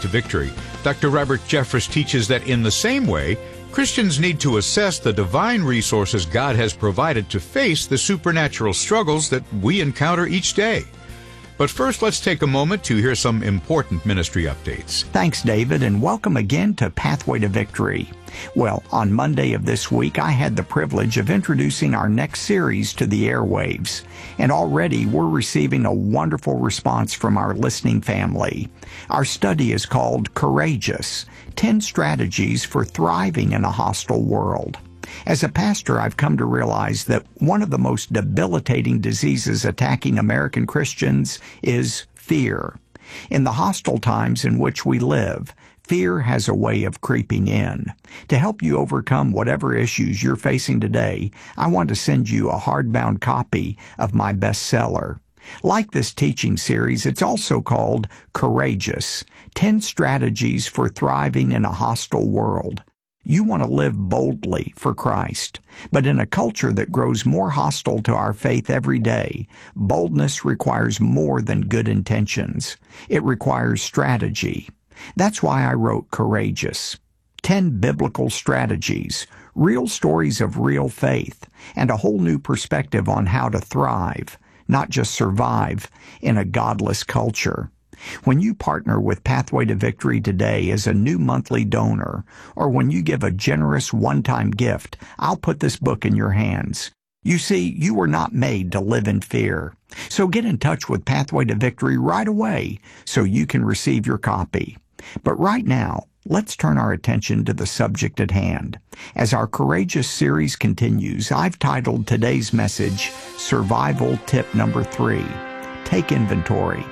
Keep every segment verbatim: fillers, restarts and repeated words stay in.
to Victory. Doctor Robert Jeffress teaches that in the same way, Christians need to assess the divine resources God has provided to face the supernatural struggles that we encounter each day. But first, let's take a moment to hear some important ministry updates. Thanks, David, and welcome again to Pathway to Victory. Well, on Monday of this week, I had the privilege of introducing our next series to the airwaves, and already we're receiving a wonderful response from our listening family. Our study is called Courageous, ten Strategies for Thriving in a Hostile World. As a pastor, I've come to realize that one of the most debilitating diseases attacking American Christians is fear. In the hostile times in which we live, fear has a way of creeping in. To help you overcome whatever issues you're facing today, I want to send you a hardbound copy of my bestseller. Like this teaching series, it's also called Courageous, ten Strategies for Thriving in a Hostile World. You want to live boldly for Christ, but in a culture that grows more hostile to our faith every day, boldness requires more than good intentions. It requires strategy. That's why I wrote Courageous. Ten biblical strategies, real stories of real faith, and a whole new perspective on how to thrive, not just survive, in a godless culture. When you partner with Pathway to Victory today as a new monthly donor, or when you give a generous one-time gift, I'll put this book in your hands. You see, you were not made to live in fear. So get in touch with Pathway to Victory right away so you can receive your copy. But right now, let's turn our attention to the subject at hand. As our Courageous series continues, I've titled today's message, Survival Tip Number Three. Take inventory.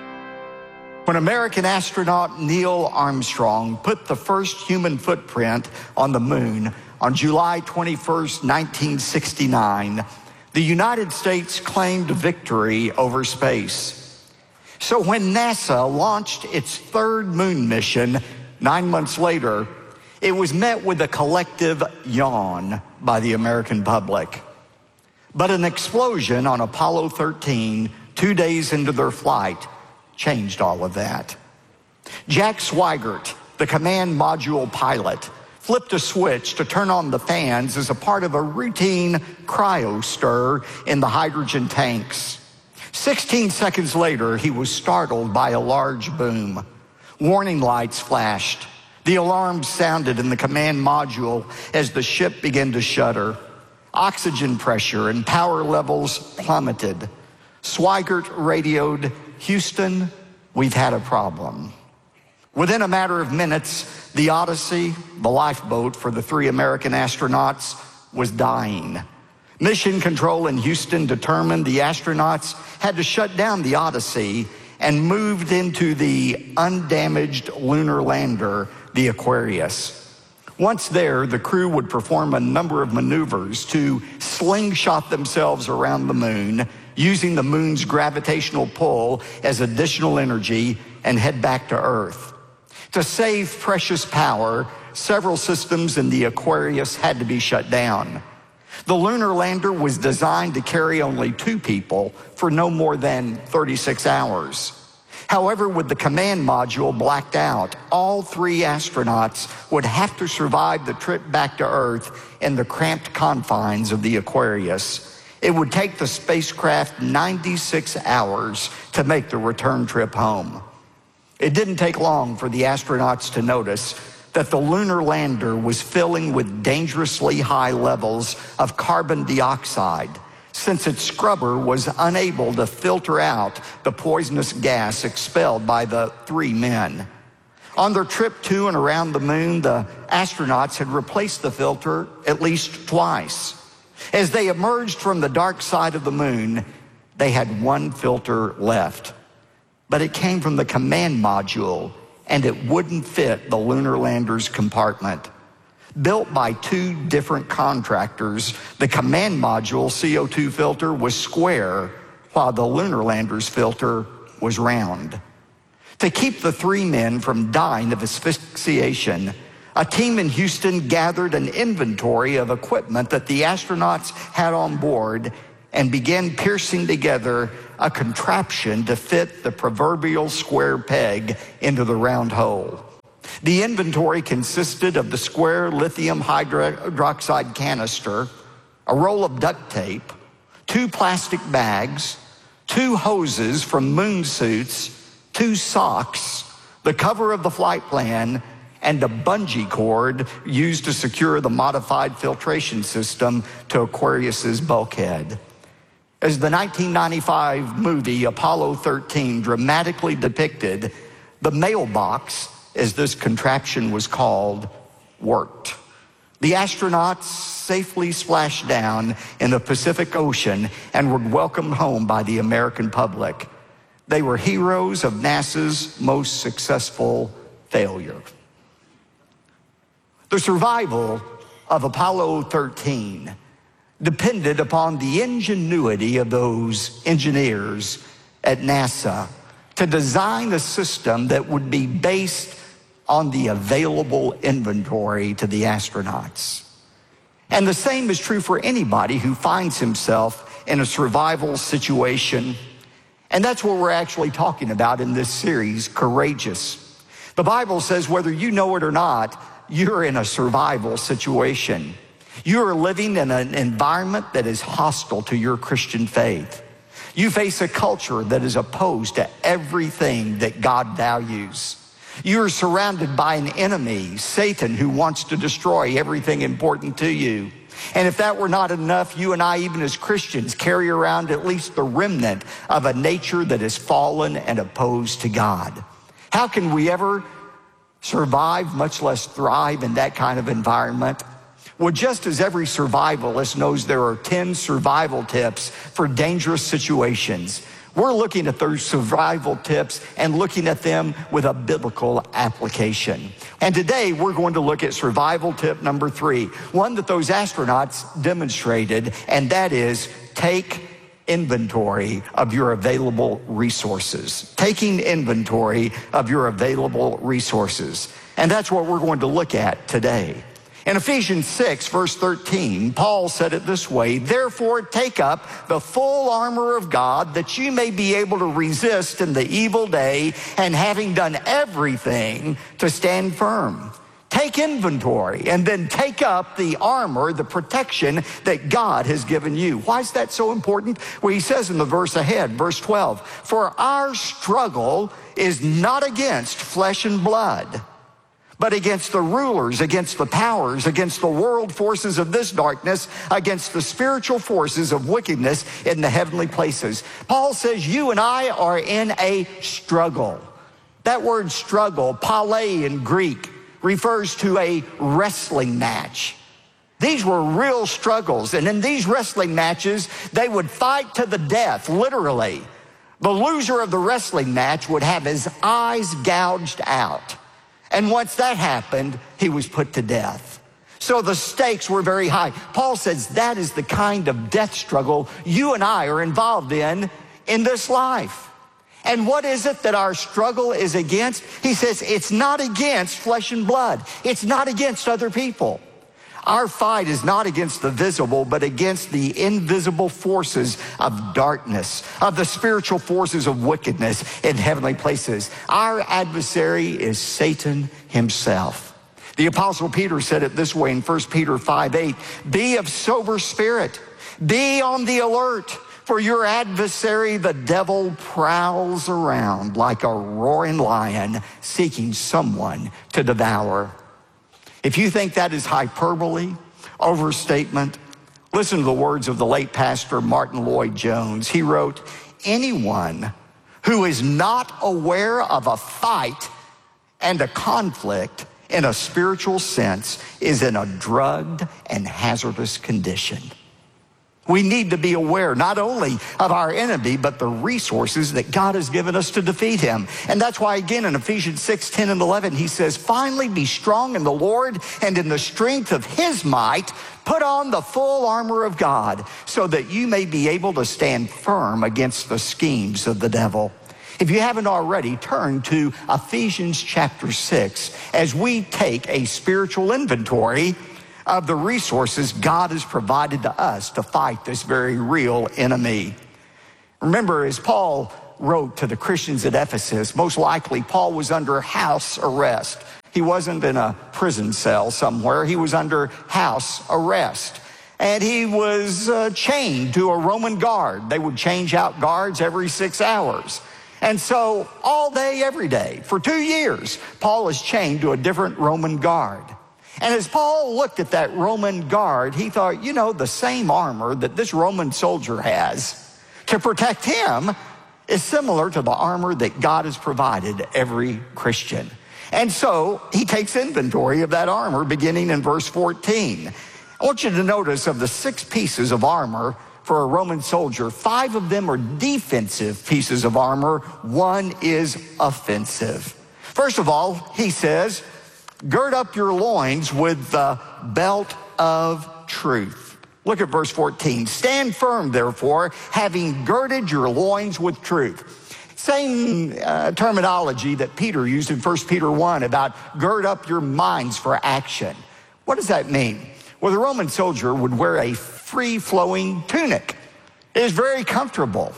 When American astronaut Neil Armstrong put the first human footprint on the moon on July twenty-first, nineteen sixty-nine, the United States claimed victory over space. So when NASA launched its third moon mission nine months later, it was met with a collective yawn by the American public. But an explosion on Apollo thirteen, two days into their flight, changed all of that. Jack Swigert, the command module pilot, flipped a switch to turn on the fans as a part of a routine cryo stir in the hydrogen tanks. Sixteen seconds later, he was startled by a large boom. Warning lights flashed. The alarm sounded in the command module as the ship began to shudder. Oxygen pressure and power levels plummeted. Swigert radioed, "Houston, we've had a problem." Within a matter of minutes, the Odyssey, the lifeboat for the three American astronauts, was dying. Mission Control in Houston determined the astronauts had to shut down the Odyssey and moved into the undamaged lunar lander, the Aquarius. Once there, the crew would perform a number of maneuvers to slingshot themselves around the moon, using the moon's gravitational pull as additional energy, and head back to Earth. To save precious power, several systems in the Aquarius had to be shut down. The lunar lander was designed to carry only two people for no more than thirty-six hours. However, with the command module blacked out, all three astronauts would have to survive the trip back to Earth in the cramped confines of the Aquarius. It would take the spacecraft ninety-six hours to make the return trip home. It didn't take long for the astronauts to notice that the lunar lander was filling with dangerously high levels of carbon dioxide, since its scrubber was unable to filter out the poisonous gas expelled by the three men. On their trip to and around the moon, the astronauts had replaced the filter at least twice. As they emerged from the dark side of the moon, they had one filter left. But it came from the command module, and it wouldn't fit the lunar lander's compartment. Built by two different contractors, the command module C O two filter was square, while the lunar lander's filter was round. To keep the three men from dying of asphyxiation, a team in Houston gathered an inventory of equipment that the astronauts had on board and began piercing together a contraption to fit the proverbial square peg into the round hole. The inventory consisted of the square lithium hydroxide canister, a roll of duct tape, two plastic bags, two hoses from moon suits, two socks, the cover of the flight plan, and a bungee cord used to secure the modified filtration system to Aquarius's bulkhead. As the nineteen ninety-five movie Apollo thirteen dramatically depicted, the mailbox, as this contraption was called, worked. The astronauts safely splashed down in the Pacific Ocean and were welcomed home by the American public. They were heroes of NASA's most successful failure. The survival of Apollo thirteen depended upon the ingenuity of those engineers at NASA to design a system that would be based on the available inventory to the astronauts. And the same is true for anybody who finds himself in a survival situation. And that's what we're actually talking about in this series, Courageous. The Bible says whether you know it or not, you're in a survival situation. You are living in an environment that is hostile to your Christian faith. You face a culture that is opposed to everything that God values. You are surrounded by an enemy, Satan, who wants to destroy everything important to you. And if that were not enough, you and I, even as Christians, carry around at least the remnant of a nature that is fallen and opposed to God. How can we ever survive, much less thrive, in that kind of environment? Well, just as every survivalist knows there are ten survival tips for dangerous situations, we're looking at those survival tips and looking at them with a biblical application. And today we're going to look at survival tip number three, one that those astronauts demonstrated, and that is take inventory of your available resources. Taking inventory of your available resources. And that's what we're going to look at today. In Ephesians six, verse thirteen, Paul said it this way, "Therefore take up the full armor of God, that you may be able to resist in the evil day, and having done everything, to stand firm." Take inventory and then take up the armor, the protection that God has given you. Why is that so important? Well, he says in the verse ahead, verse twelve, "For our struggle is not against flesh and blood, but against the rulers, against the powers, against the world forces of this darkness, against the spiritual forces of wickedness in the heavenly places." Paul says you and I are in a struggle. That word struggle, pale in Greek, refers to a wrestling match. These were real struggles, and in these wrestling matches, they would fight to the death, literally. The loser of the wrestling match would have his eyes gouged out. And once that happened, he was put to death. So the stakes were very high. Paul says that is the kind of death struggle you and I are involved in in this life. And what is it that our struggle is against? He says it's not against flesh and blood. It's not against other people. Our fight is not against the visible, but against the invisible forces of darkness, of the spiritual forces of wickedness in heavenly places. Our adversary is Satan himself. The Apostle Peter said it this way in First Peter five eight, "Be of sober spirit, be on the alert, for your adversary, the devil, prowls around like a roaring lion, seeking someone to devour." If you think that is hyperbole, overstatement, listen to the words of the late pastor Martin Lloyd-Jones. He wrote, "Anyone who is not aware of a fight and a conflict in a spiritual sense is in a drugged and hazardous condition." We need to be aware not only of our enemy, but the resources that God has given us to defeat him. And that's why, again, in Ephesians six, ten, and eleven, he says, "Finally be strong in the Lord and in the strength of his might. Put on the full armor of God, so that you may be able to stand firm against the schemes of the devil." If you haven't already, turn to Ephesians chapter six as we take a spiritual inventory of the resources God has provided to us to fight this very real enemy. Remember, as Paul wrote to the Christians at Ephesus, most likely Paul was under house arrest. He wasn't in a prison cell somewhere. He was under house arrest. And he was uh, chained to a Roman guard. They would change out guards every six hours. And so all day, every day, for two years, Paul is chained to a different Roman guard. And as Paul looked at that Roman guard, he thought, you know, the same armor that this Roman soldier has to protect him is similar to the armor that God has provided every Christian. And so he takes inventory of that armor beginning in verse fourteen. I want you to notice of the six pieces of armor for a Roman soldier, five of them are defensive pieces of armor, one is offensive. First of all, he says, gird up your loins with the belt of truth. Look at verse fourteen. Stand firm, therefore, having girded your loins with truth. Same uh, terminology that Peter used in First Peter one about gird up your minds for action. What does that mean? Well, the Roman soldier would wear a free-flowing tunic. It was very comfortable,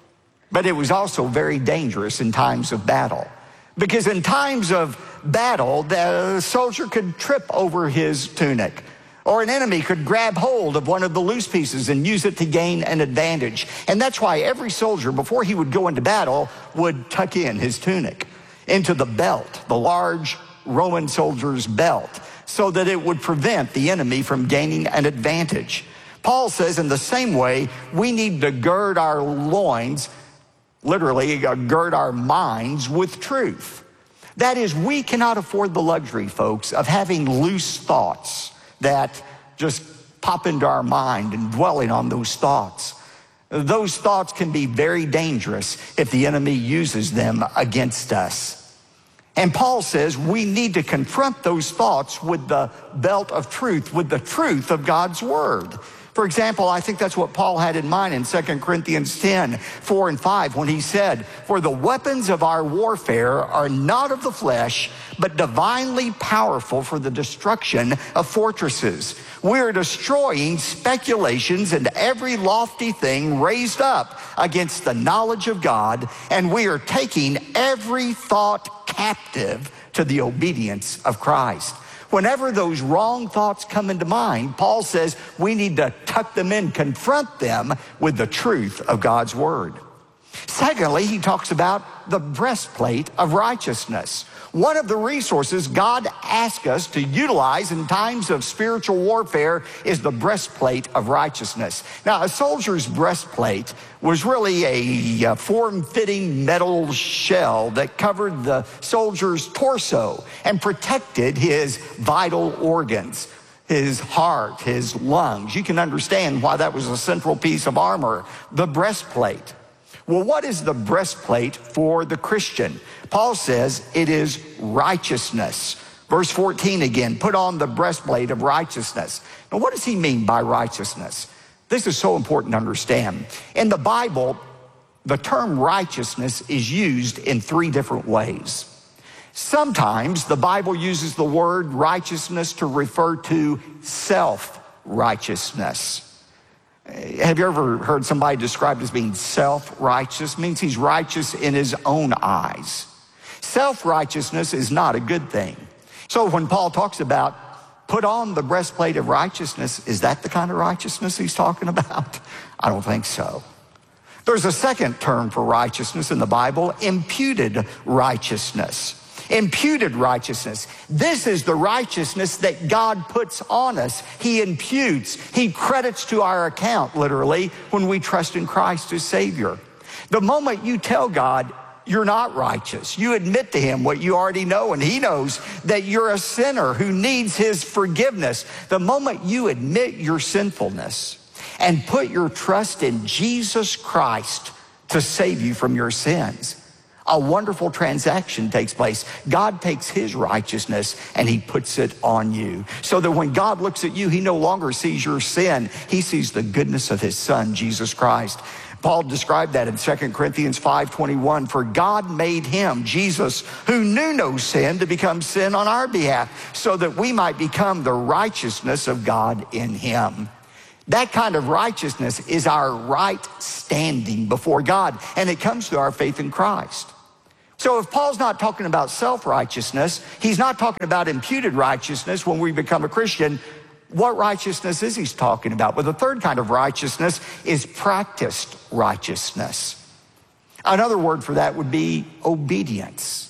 but it was also very dangerous in times of battle. Because in times of battle, the soldier could trip over his tunic, or an enemy could grab hold of one of the loose pieces and use it to gain an advantage. And that's why every soldier, before he would go into battle, would tuck in his tunic into the belt, the large Roman soldier's belt, so that it would prevent the enemy from gaining an advantage. Paul says in the same way, we need to gird our loins, literally uh, gird our minds with truth. That is, we cannot afford the luxury, folks, of having loose thoughts that just pop into our mind and dwelling on those thoughts. Those thoughts can be very dangerous if the enemy uses them against us. And Paul says we need to confront those thoughts with the belt of truth, with the truth of God's word. For example, I think that's what Paul had in mind in Second Corinthians ten, four and five, when he said, for the weapons of our warfare are not of the flesh, but divinely powerful for the destruction of fortresses. We are destroying speculations and every lofty thing raised up against the knowledge of God, and we are taking every thought captive to the obedience of Christ. Whenever those wrong thoughts come into mind, Paul says we need to tuck them in, confront them with the truth of God's word. Secondly, he talks about the breastplate of righteousness. One of the resources God asks us to utilize in times of spiritual warfare is the breastplate of righteousness. Now, a soldier's breastplate was really a form-fitting metal shell that covered the soldier's torso and protected his vital organs, his heart, his lungs. You can understand why that was a central piece of armor, the breastplate. Well, what is the breastplate for the Christian? Paul says it is righteousness. Verse fourteen again, put on the breastplate of righteousness. Now, what does he mean by righteousness? This is so important to understand. In the Bible, the term righteousness is used in three different ways. Sometimes the Bible uses the word righteousness to refer to self-righteousness. Have you ever heard somebody described as being self-righteous? It means he's righteous in his own eyes. Self-righteousness is not a good thing. So when Paul talks about put on the breastplate of righteousness, is that the kind of righteousness he's talking about? I don't think so. There's a second term for righteousness in the Bible, imputed righteousness. Imputed righteousness. This is the righteousness that God puts on us. He imputes, he credits to our account, literally, when we trust in Christ as Savior. The moment you tell God you're not righteous, you admit to him what you already know, and he knows that you're a sinner who needs his forgiveness. The moment you admit your sinfulness and put your trust in Jesus Christ to save you from your sins, a wonderful transaction takes place. God takes his righteousness and he puts it on you. So that when God looks at you, he no longer sees your sin. He sees the goodness of his son, Jesus Christ. Paul described that in Second Corinthians five twenty-one. For God made him, Jesus, who knew no sin, to become sin on our behalf, so that we might become the righteousness of God in him. That kind of righteousness is our right standing before God, and it comes through our faith in Christ. So if Paul's not talking about self-righteousness, he's not talking about imputed righteousness when we become a Christian. What righteousness is he talking about? Well, the third kind of righteousness is practiced righteousness. Another word for that would be obedience.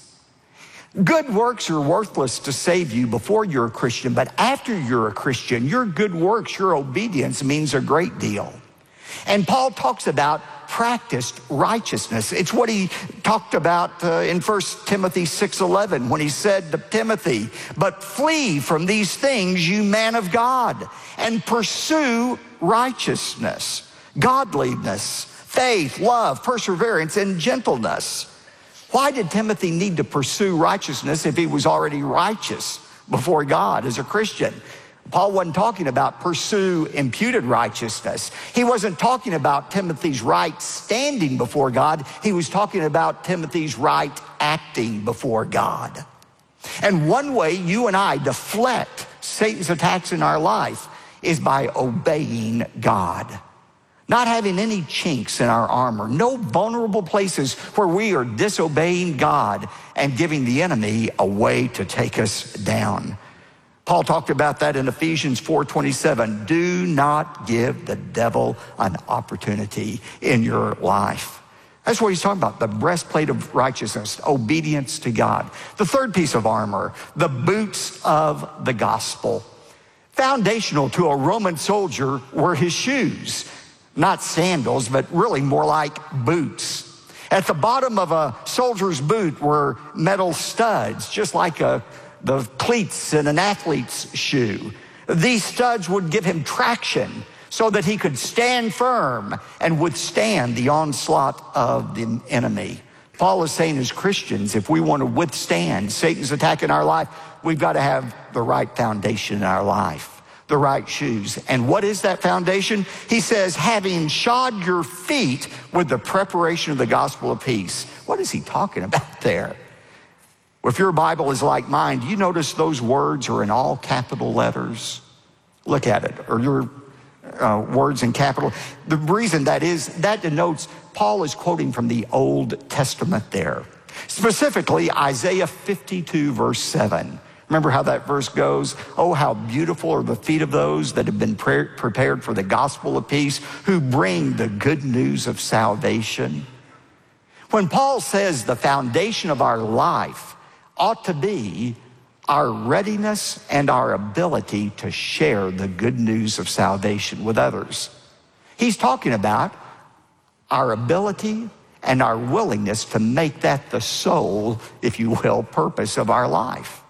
Good works are worthless to save you before you're a Christian, but after you're a Christian, your good works, your obedience means a great deal. And Paul talks about practiced righteousness. It's what he talked about uh, in First Timothy six eleven when he said to Timothy, "But flee from these things, you man of God, and pursue righteousness, godliness, faith, love, perseverance, and gentleness." Why did Timothy need to pursue righteousness if he was already righteous before God as a Christian? Paul wasn't talking about pursue imputed righteousness. He wasn't talking about Timothy's right standing before God. He was talking about Timothy's right acting before God. And one way you and I deflect Satan's attacks in our life is by obeying God. Not having any chinks in our armor, no vulnerable places where we are disobeying God and giving the enemy a way to take us down. Paul talked about that in Ephesians four twenty-seven. Do not give the devil an opportunity in your life. That's what he's talking about, the breastplate of righteousness, obedience to God. The third piece of armor, the boots of the gospel. Foundational to a Roman soldier were his shoes. Not sandals, but really more like boots. At the bottom of a soldier's boot were metal studs, just like a, the cleats in an athlete's shoe. These studs would give him traction so that he could stand firm and withstand the onslaught of the enemy. Paul is saying as Christians, if we want to withstand Satan's attack in our life, we've got to have the right foundation in our life. The right shoes. And what is that foundation? He says, having shod your feet with the preparation of the gospel of peace. What is he talking about there? Well, if your Bible is like mine, do you notice those words are in all capital letters? Look at it. Or your uh, words in capital. The reason that is, that denotes Paul is quoting from the Old Testament there. Specifically, Isaiah fifty-two, verse seven. Remember how that verse goes? Oh, how beautiful are the feet of those that have been pre- prepared for the gospel of peace, who bring the good news of salvation. When Paul says the foundation of our life ought to be our readiness and our ability to share the good news of salvation with others, he's talking about our ability and our willingness to make that the sole, if you will, purpose of our life.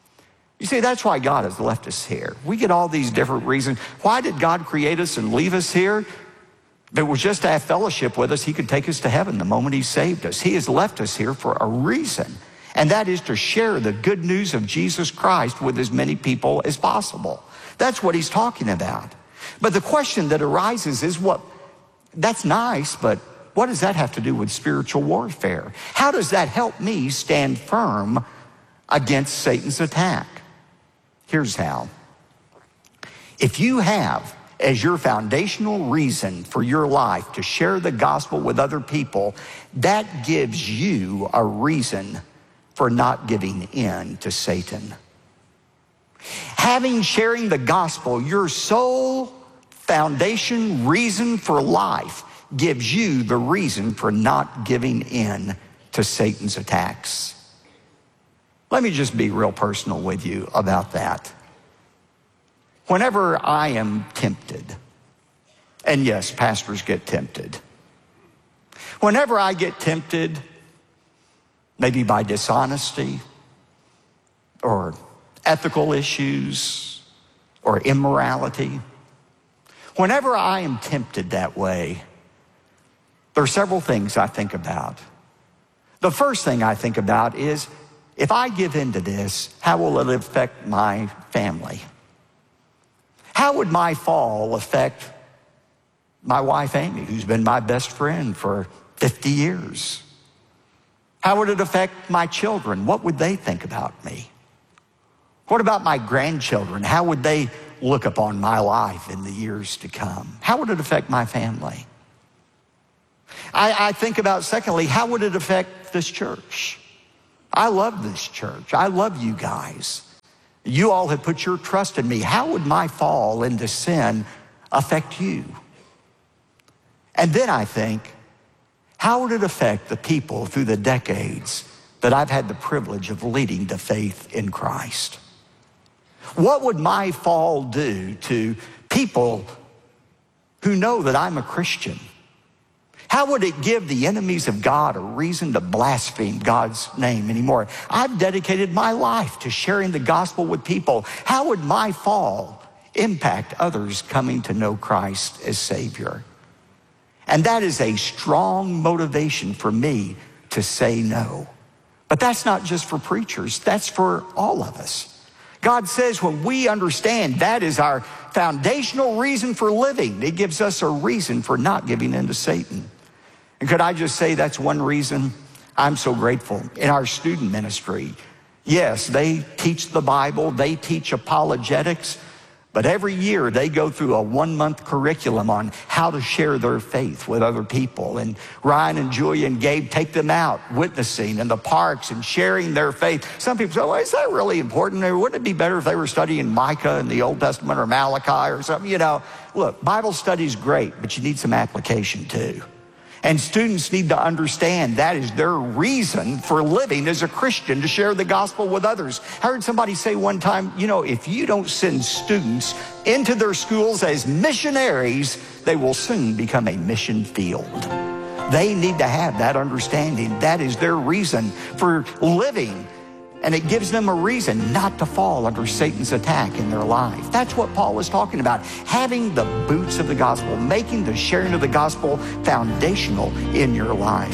You see, that's why God has left us here. We get all these different reasons. Why did God create us and leave us here? If it was just to have fellowship with us, he could take us to heaven the moment he saved us. He has left us here for a reason, and that is to share the good news of Jesus Christ with as many people as possible. That's what he's talking about. But the question that arises is, what? That's nice, but what does that have to do with spiritual warfare? How does that help me stand firm against Satan's attack? Here's how. If you have as your foundational reason for your life to share the gospel with other people, that gives you a reason for not giving in to Satan. Having sharing the gospel your sole foundation reason for life gives you the reason for not giving in to Satan's attacks. Let me just be real personal with you about that. Whenever I am tempted, and yes, pastors get tempted. Whenever I get tempted, maybe by dishonesty or ethical issues or immorality, whenever I am tempted that way, there are several things I think about. The first thing I think about is, if I give in to this, how will it affect my family? How would my fall affect my wife, Amy, who's been my best friend for fifty years? How would it affect my children? What would they think about me? What about my grandchildren? How would they look upon my life in the years to come? How would it affect my family? I, I think about, secondly, how would it affect this church? I love this church. I love you guys. You all have put your trust in me. How would my fall into sin affect you? And then I think, how would it affect the people through the decades that I've had the privilege of leading to faith in Christ? What would my fall do to people who know that I'm a Christian? How would it give the enemies of God a reason to blaspheme God's name anymore? I've dedicated my life to sharing the gospel with people. How would my fall impact others coming to know Christ as Savior? And that is a strong motivation for me to say no. But that's not just for preachers, that's for all of us. God says when we understand that is our foundational reason for living, it gives us a reason for not giving in to Satan. And could I just say that's one reason I'm so grateful in our student ministry. Yes, they teach the Bible, they teach apologetics, but every year they go through a one-month curriculum on how to share their faith with other people. And Ryan and Julia and Gabe take them out witnessing in the parks and sharing their faith. Some people say, well, is that really important? Or wouldn't it be better if they were studying Micah in the Old Testament or Malachi or something? You know, look, Bible study is great, but you need some application too. And students need to understand that is their reason for living as a Christian, to share the gospel with others. I heard somebody say one time, you know, if you don't send students into their schools as missionaries, they will soon become a mission field. They need to have that understanding. That is their reason for living. And it gives them a reason not to fall under Satan's attack in their life. That's what Paul is talking about. Having the boots of the gospel, making the sharing of the gospel foundational in your life.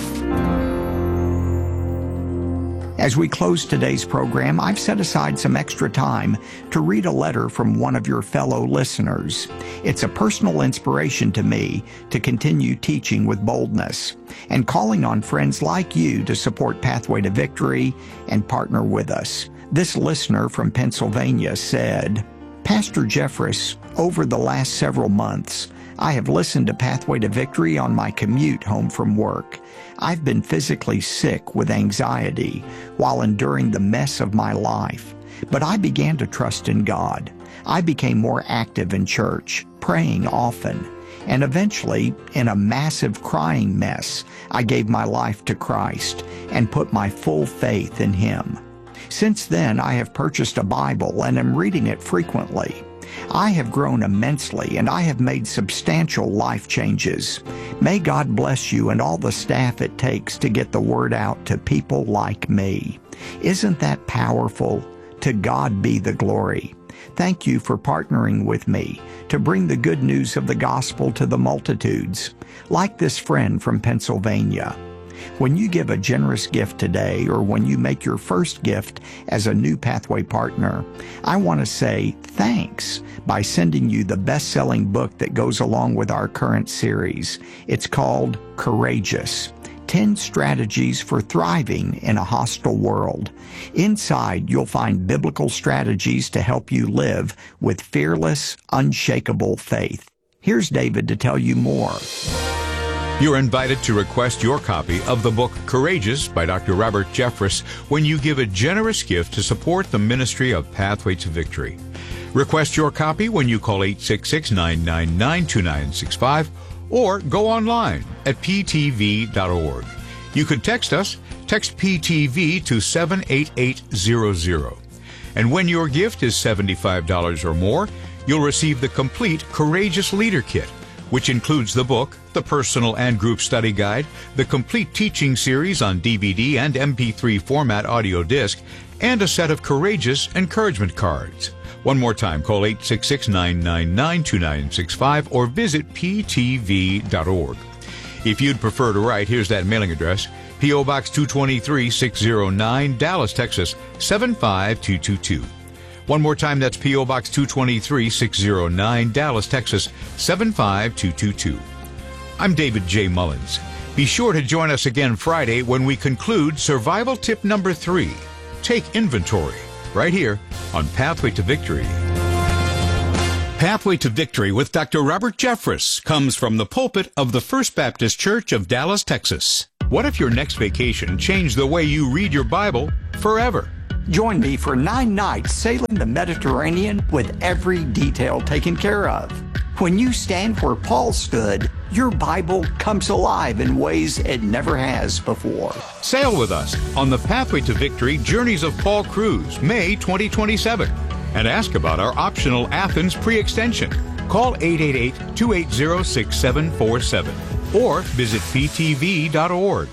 As we close today's program, I've set aside some extra time to read a letter from one of your fellow listeners. It's a personal inspiration to me to continue teaching with boldness and calling on friends like you to support Pathway to Victory and partner with us. This listener from Pennsylvania said, Pastor Jeffress, over the last several months, I have listened to Pathway to Victory on my commute home from work. I've been physically sick with anxiety while enduring the mess of my life, but I began to trust in God. I became more active in church, praying often, and eventually, in a massive crying mess, I gave my life to Christ and put my full faith in Him. Since then, I have purchased a Bible and am reading it frequently. I have grown immensely, and I have made substantial life changes. May God bless you and all the staff it takes to get the word out to people like me. Isn't that powerful? To God be the glory. Thank you for partnering with me to bring the good news of the gospel to the multitudes, like this friend from Pennsylvania. When you give a generous gift today, or when you make your first gift as a new Pathway partner, I want to say thanks by sending you the best-selling book that goes along with our current series. It's called Courageous, ten Strategies for Thriving in a Hostile World. Inside, you'll find biblical strategies to help you live with fearless, unshakable faith. Here's David to tell you more. You're invited to request your copy of the book Courageous by Doctor Robert Jeffress when you give a generous gift to support the ministry of Pathway to Victory. Request your copy when you call eight six six, nine nine nine, two nine six five or go online at p t v dot org. You could text us. Text P T V to seven eight eight zero zero. And when your gift is seventy-five dollars or more, you'll receive the complete Courageous Leader Kit, which includes the book, the personal and group study guide, the complete teaching series on D V D and M P three format audio disc, and a set of Courageous encouragement cards. One more time, call eight six six, nine nine nine, two nine six five or visit p t v dot org. If you'd prefer to write, here's that mailing address: P O. Box two twenty-three, six oh nine, Dallas, Texas, seven five two two two. One more time, that's P O. Box two twenty-three, six oh nine, Dallas, Texas, seven five two two two. I'm David J. Mullins. Be sure to join us again Friday when we conclude survival tip number three. Take inventory, right here on Pathway to Victory. Pathway to Victory with Doctor Robert Jeffress comes from the pulpit of the First Baptist Church of Dallas, Texas. What if your next vacation changed the way you read your Bible forever? Join me for nine nights sailing the Mediterranean with every detail taken care of. When you stand where Paul stood, your Bible comes alive in ways it never has before. Sail with us on the Pathway to Victory Journeys of Paul cruise, May twenty twenty-seven, and ask about our optional Athens pre-extension. Call eight eight eight, two eight zero, six seven four seven or visit p t v dot org.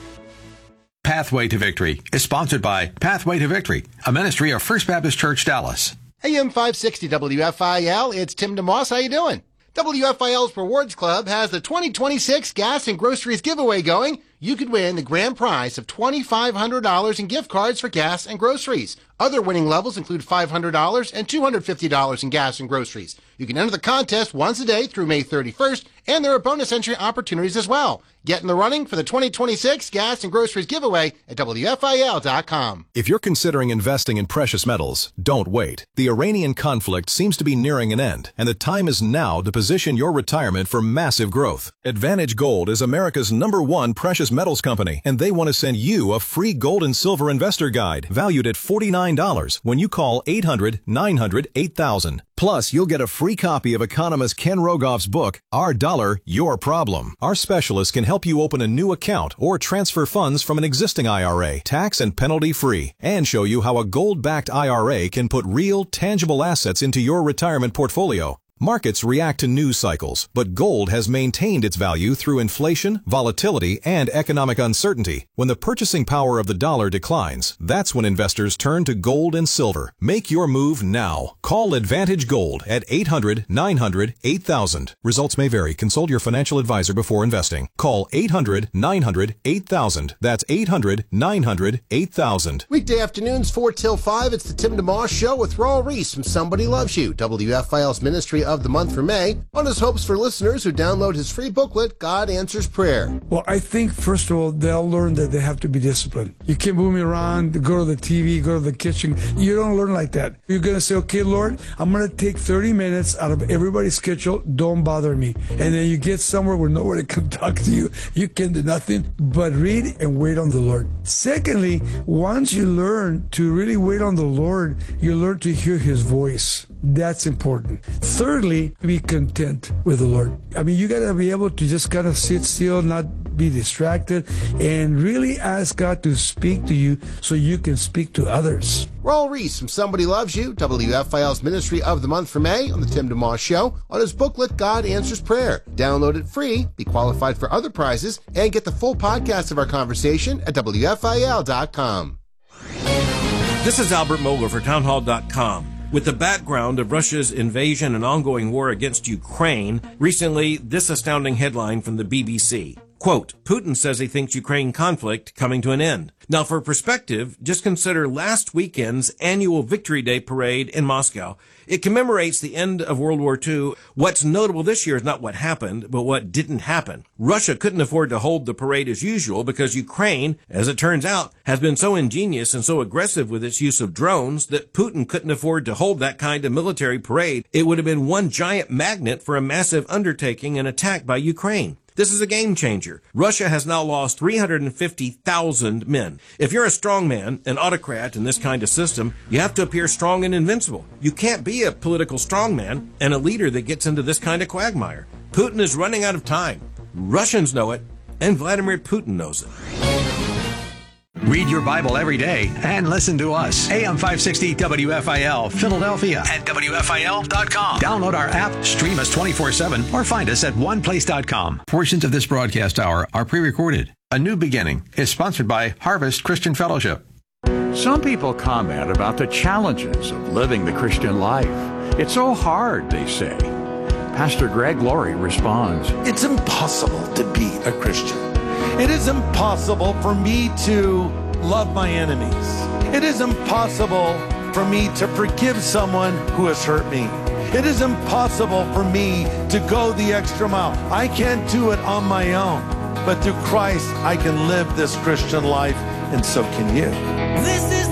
Pathway to Victory is sponsored by Pathway to Victory, a ministry of First Baptist Church, Dallas. A M five sixty W F I L, it's Tim DeMoss. How you doing? W F I L's Rewards Club has the twenty twenty-six Gas and Groceries giveaway going. You could win the grand prize of twenty-five hundred dollars in gift cards for gas and groceries. Other winning levels include five hundred dollars and two hundred fifty dollars in gas and groceries. You can enter the contest once a day through May thirty-first, and there are bonus entry opportunities as well. Get in the running for the twenty twenty-six Gas and Groceries giveaway at W F I L dot com. If you're considering investing in precious metals, don't wait. The Iranian conflict seems to be nearing an end, and the time is now to position your retirement for massive growth. Advantage Gold is America's number one precious metals company, and they want to send you a free gold and silver investor guide valued at forty-nine dollars when you call eight hundred, nine hundred, eight thousand. Plus, you'll get a free copy of economist Ken Rogoff's book, Our Dollar, Your Problem. Our specialists can help you open a new account or transfer funds from an existing I R A, tax and penalty free, and show you how a gold-backed I R A can put real, tangible assets into your retirement portfolio. Markets react to news cycles, but gold has maintained its value through inflation, volatility, and economic uncertainty. When the purchasing power of the dollar declines, that's when investors turn to gold and silver. Make your move now. Call Advantage Gold at eight hundred, nine hundred, eight thousand. Results may vary. Consult your financial advisor before investing. Call eight hundred, nine hundred, eight thousand. That's eight hundred, nine hundred, eight thousand. Weekday afternoons, four till five, it's the Tim DeMoss Show with Raul Reese from Somebody Loves You, W F I L's Ministry of the month for May, on his hopes for listeners who download his free booklet, God Answers Prayer. Well, I think, first of all, they'll learn that they have to be disciplined. You can't move me around, go to the T V, go to the kitchen. You don't learn like that. You're going to say, okay, Lord, I'm going to take thirty minutes out of everybody's schedule. Don't bother me. And then you get somewhere where nobody can talk to you. You can do nothing but read and wait on the Lord. Secondly, once you learn to really wait on the Lord, you learn to hear his voice. That's important. Thirdly, be content with the Lord. I mean, you got to be able to just kind of sit still, not be distracted, and really ask God to speak to you so you can speak to others. Raul Reese from Somebody Loves You, W F I L's Ministry of the Month for May, on the Tim DeMoss Show, on his booklet, God Answers Prayer. Download it free, be qualified for other prizes, and get the full podcast of our conversation at W F I L dot com. This is Albert Mohler for townhall dot com. With the background of Russia's invasion and ongoing war against Ukraine, recently this astounding headline from the B B C. Quote, Putin says he thinks Ukraine conflict coming to an end. Now, for perspective, just consider last weekend's annual Victory Day parade in Moscow. It commemorates the end of World War Two. What's notable this year is not what happened, but what didn't happen. Russia couldn't afford to hold the parade as usual because Ukraine, as it turns out, has been so ingenious and so aggressive with its use of drones that Putin couldn't afford to hold that kind of military parade. It would have been one giant magnet for a massive undertaking and attack by Ukraine. This is a game changer. Russia has now lost three hundred fifty thousand men. If you're a strong man, an autocrat in this kind of system, you have to appear strong and invincible. You can't be a political strongman and a leader that gets into this kind of quagmire. Putin is running out of time. Russians know it, and Vladimir Putin knows it. Read your Bible every day and listen to us. A M five sixty W F I L, Philadelphia at W F I L dot com. Download our app, stream us twenty-four seven, or find us at one place dot com. Portions of this broadcast hour are pre-recorded. A New Beginning is sponsored by Harvest Christian Fellowship. Some people comment about the challenges of living the Christian life. It's so hard, they say. Pastor Greg Laurie responds, It's impossible to be a Christian. It is impossible for me to love my enemies. It is impossible for me to forgive someone who has hurt me. It is impossible for me to go the extra mile. I can't do it on my own. But through Christ, I can live this Christian life, and so can you. This is